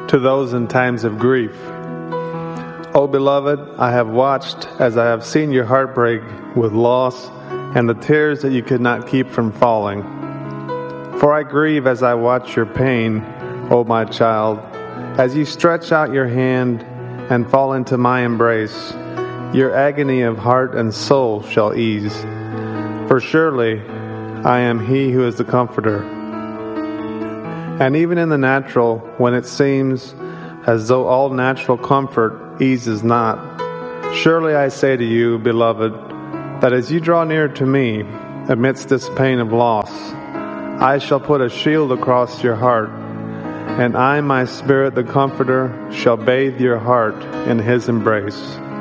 to those in times of grief. O beloved, I have watched as I have seen your heart break with loss and the tears that you could not keep from falling. For I grieve as I watch your pain, O my child, as you stretch out your hand and fall into my embrace. Your agony of heart and soul shall ease. For surely I am he who is the comforter. And even in the natural, when it seems as though all natural comfort eases not, surely I say to you, beloved, that as you draw near to me amidst this pain of loss, I shall put a shield across your heart, and I, my Spirit, the Comforter, shall bathe your heart in his embrace.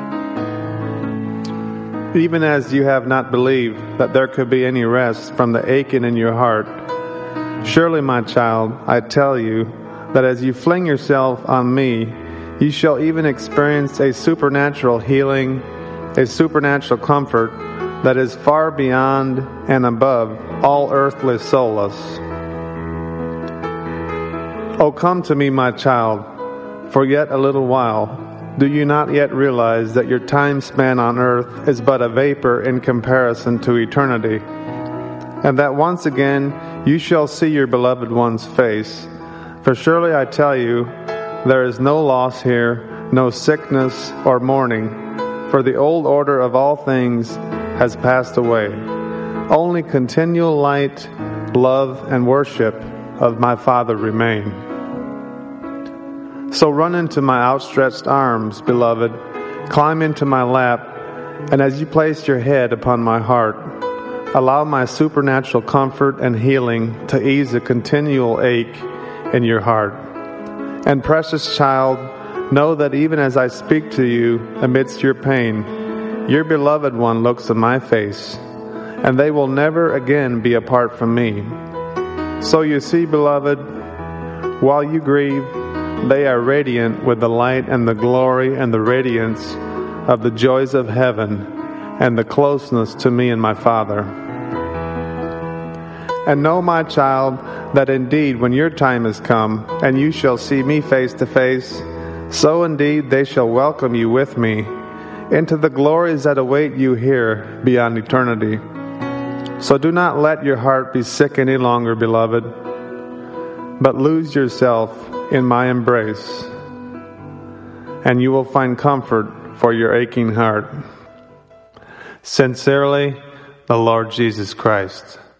Even as you have not believed that there could be any rest from the aching in your heart, surely, my child, I tell you that as you fling yourself on me, you shall even experience a supernatural healing, a supernatural comfort that is far beyond and above all earthly solace. O come to me, my child, for yet a little while. Do you not yet realize that your time span on earth is but a vapor in comparison to eternity? And that once again you shall see your beloved one's face. For surely I tell you, there is no loss here, no sickness or mourning, for the old order of all things has passed away. Only continual light, love, and worship of my Father remain. So run into my outstretched arms, beloved, climb into my lap, and as you place your head upon my heart, allow my supernatural comfort and healing to ease the continual ache in your heart. And precious child, know that even as I speak to you amidst your pain, your beloved one looks in my face, and they will never again be apart from me. So you see, beloved, while you grieve, they are radiant with the light and the glory and the radiance of the joys of heaven and the closeness to me and my Father. And know, my child, that indeed when your time has come, and you shall see me face to face, so indeed they shall welcome you with me into the glories that await you here beyond eternity. So do not let your heart be sick any longer, beloved, but lose yourself in my embrace, and you will find comfort for your aching heart. Sincerely, the Lord Jesus Christ.